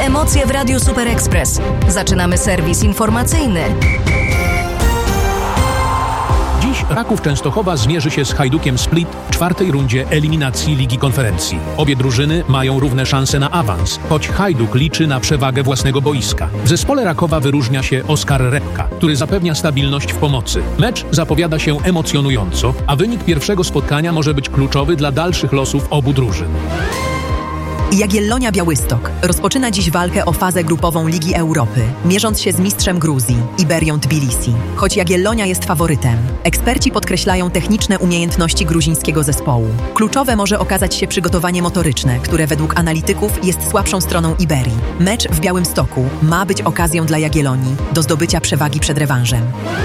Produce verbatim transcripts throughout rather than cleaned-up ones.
emocje w Radiu Super Express. Zaczynamy serwis informacyjny. Dziś Raków Częstochowa zmierzy się z Hajdukiem Split w czwartej rundzie eliminacji Ligi Konferencji. Obie drużyny mają równe szanse na awans, choć Hajduk liczy na przewagę własnego boiska. W zespole Rakowa wyróżnia się Oskar Repka, który zapewnia stabilność w pomocy. Mecz zapowiada się emocjonująco, a wynik pierwszego spotkania może być kluczowy dla dalszych losów obu drużyn. Jagiellonia Białystok rozpoczyna dziś walkę o fazę grupową Ligi Europy, mierząc się z mistrzem Gruzji, Iberią Tbilisi. Choć Jagiellonia jest faworytem, eksperci podkreślają techniczne umiejętności gruzińskiego zespołu. Kluczowe może okazać się przygotowanie motoryczne, które według analityków jest słabszą stroną Iberii. Mecz w Białymstoku ma być okazją dla Jagiellonii do zdobycia przewagi przed rewanżem.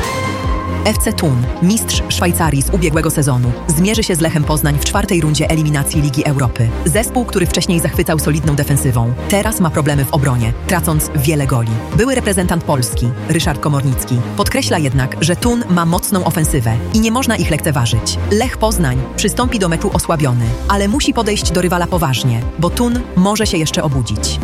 F C Thun, mistrz Szwajcarii z ubiegłego sezonu, zmierzy się z Lechem Poznań w czwartej rundzie eliminacji Ligi Europy. Zespół, który wcześniej zachwycał solidną defensywą, teraz ma problemy w obronie, tracąc wiele goli. Były reprezentant Polski, Ryszard Komornicki, podkreśla jednak, że Thun ma mocną ofensywę i nie można ich lekceważyć. Lech Poznań przystąpi do meczu osłabiony, ale musi podejść do rywala poważnie, bo Thun może się jeszcze obudzić.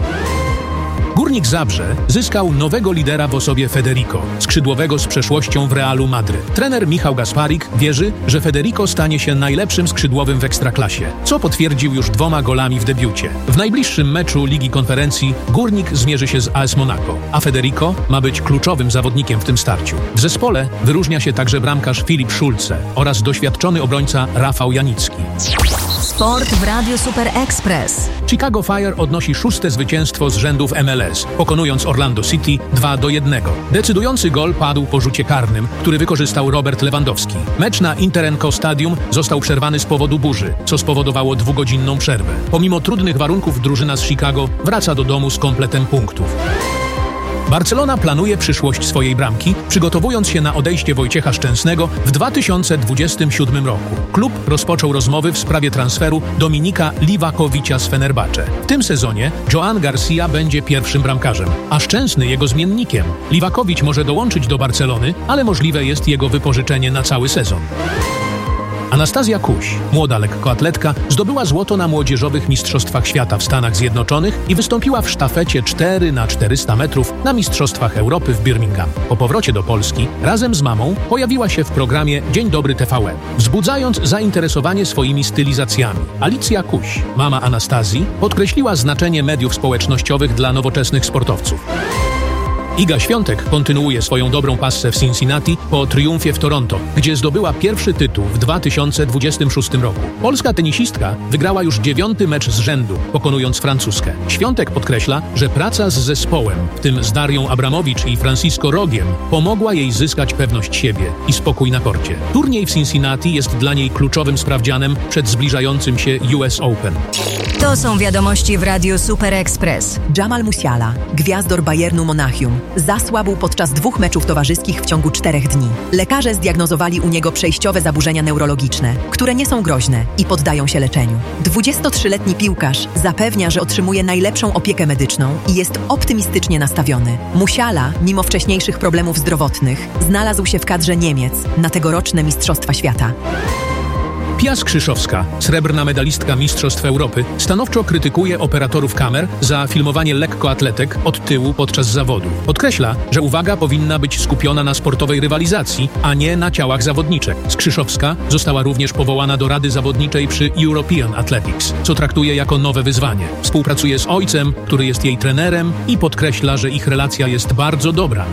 Górnik Zabrze zyskał nowego lidera w osobie Federico, skrzydłowego z przeszłością w Realu Madryt. Trener Michał Gasparik wierzy, że Federico stanie się najlepszym skrzydłowym w Ekstraklasie, co potwierdził już dwoma golami w debiucie. W najbliższym meczu Ligi Konferencji Górnik zmierzy się z A S Monaco, a Federico ma być kluczowym zawodnikiem w tym starciu. W zespole wyróżnia się także bramkarz Filip Szulce oraz doświadczony obrońca Rafał Janicki. Sport w Radiu Super Express. Chicago Fire odnosi szóste zwycięstwo z rzędu w M L S, pokonując Orlando City dwa do jednego. Decydujący gol padł po rzucie karnym, który wykorzystał Robert Lewandowski. Mecz na Interenco Stadium został przerwany z powodu burzy, co spowodowało dwugodzinną przerwę. Pomimo trudnych warunków drużyna z Chicago wraca do domu z kompletem punktów. Barcelona planuje przyszłość swojej bramki, przygotowując się na odejście Wojciecha Szczęsnego w dwa tysiące dwudziestym siódmym roku. Klub rozpoczął rozmowy w sprawie transferu Dominika Livakovicia z Fenerbahce. W tym sezonie Joan Garcia będzie pierwszym bramkarzem, a Szczęsny jego zmiennikiem. Livakovic może dołączyć do Barcelony, ale możliwe jest jego wypożyczenie na cały sezon. Anastazja Kuś, młoda lekkoatletka, zdobyła złoto na młodzieżowych mistrzostwach świata w Stanach Zjednoczonych i wystąpiła w sztafecie cztery na czterysta metrów na mistrzostwach Europy w Birmingham. Po powrocie do Polski razem z mamą pojawiła się w programie Dzień Dobry T V N, wzbudzając zainteresowanie swoimi stylizacjami. Alicja Kuś, mama Anastazji, podkreśliła znaczenie mediów społecznościowych dla nowoczesnych sportowców. Iga Świątek kontynuuje swoją dobrą passę w Cincinnati po triumfie w Toronto, gdzie zdobyła pierwszy tytuł w dwa tysiące dwudziestym szóstym roku. Polska tenisistka wygrała już dziewiąty mecz z rzędu, pokonując Francuzkę. Świątek podkreśla, że praca z zespołem, w tym z Darią Abramowicz i Francisco Rogiem, pomogła jej zyskać pewność siebie i spokój na korcie. Turniej w Cincinnati jest dla niej kluczowym sprawdzianem przed zbliżającym się U S Open. To są wiadomości w Radiu Super Express. Jamal Musiala, gwiazdor Bayernu Monachium, zasłabł podczas dwóch meczów towarzyskich w ciągu czterech dni. Lekarze zdiagnozowali u niego przejściowe zaburzenia neurologiczne, które nie są groźne i poddają się leczeniu. dwudziestotrzyletni piłkarz zapewnia, że otrzymuje najlepszą opiekę medyczną i jest optymistycznie nastawiony. Musiala, mimo wcześniejszych problemów zdrowotnych, znalazł się w kadrze Niemiec na tegoroczne Mistrzostwa Świata. Pia Skrzyszowska, srebrna medalistka Mistrzostw Europy, stanowczo krytykuje operatorów kamer za filmowanie lekkoatletek od tyłu podczas zawodu. Podkreśla, że uwaga powinna być skupiona na sportowej rywalizacji, a nie na ciałach zawodniczek. Skrzyszowska została również powołana do Rady Zawodniczej przy European Athletics, co traktuje jako nowe wyzwanie. Współpracuje z ojcem, który jest jej trenerem i podkreśla, że ich relacja jest bardzo dobra.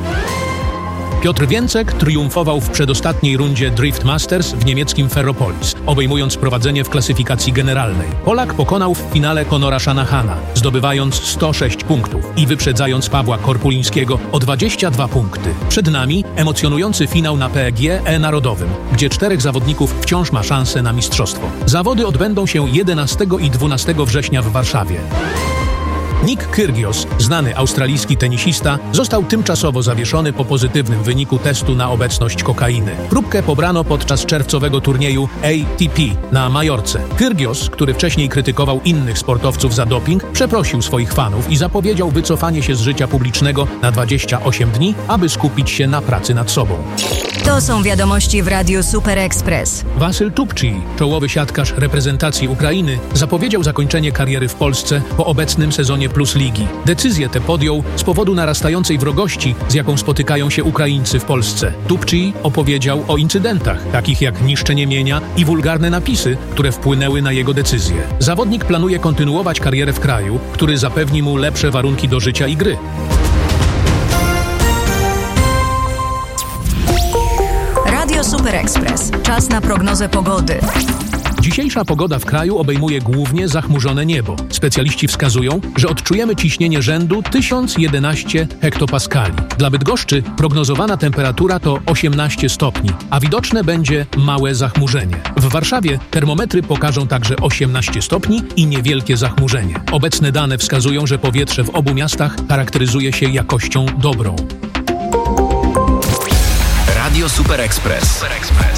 Piotr Więcek triumfował w przedostatniej rundzie Drift Masters w niemieckim Ferropolis, obejmując prowadzenie w klasyfikacji generalnej. Polak pokonał w finale Conora Shanahana, zdobywając sto sześć punktów i wyprzedzając Pawła Korpulińskiego o dwadzieścia dwa punkty. Przed nami emocjonujący finał na P E G E-Narodowym, gdzie czterech zawodników wciąż ma szansę na mistrzostwo. Zawody odbędą się jedenastego i dwunastego września w Warszawie. Nick Kyrgios, znany australijski tenisista, został tymczasowo zawieszony po pozytywnym wyniku testu na obecność kokainy. Próbkę pobrano podczas czerwcowego turnieju A T P na Majorce. Kyrgios, który wcześniej krytykował innych sportowców za doping, przeprosił swoich fanów i zapowiedział wycofanie się z życia publicznego na dwadzieścia osiem dni, aby skupić się na pracy nad sobą. To są wiadomości w Radiu Super Express. Wasyl Tupczyj, czołowy siatkarz reprezentacji Ukrainy, zapowiedział zakończenie kariery w Polsce po obecnym sezonie Pogodzenie Plus Ligi. Decyzję tę podjął z powodu narastającej wrogości, z jaką spotykają się Ukraińcy w Polsce. Tupci opowiedział o incydentach, takich jak niszczenie mienia i wulgarne napisy, które wpłynęły na jego decyzję. Zawodnik planuje kontynuować karierę w kraju, który zapewni mu lepsze warunki do życia i gry. Radio Super Express. Czas na prognozę pogody. Dzisiejsza pogoda w kraju obejmuje głównie zachmurzone niebo. Specjaliści wskazują, że odczujemy ciśnienie rzędu tysiąc jedenaście hektopaskali. Dla Bydgoszczy prognozowana temperatura to osiemnaście stopni, a widoczne będzie małe zachmurzenie. W Warszawie termometry pokażą także osiemnaście stopni i niewielkie zachmurzenie. Obecne dane wskazują, że powietrze w obu miastach charakteryzuje się jakością dobrą. Radio Super Express. Super Express.